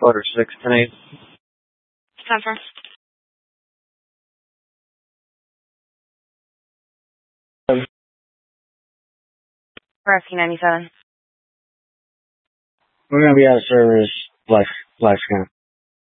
610-8. Confirm. Rescue 97. We're going to be out of service, flash scan.